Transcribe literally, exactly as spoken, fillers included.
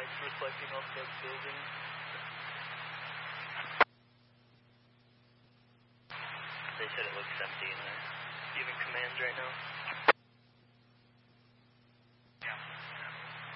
lights reflecting off that building. They said it looks empty in there. Giving commands right now.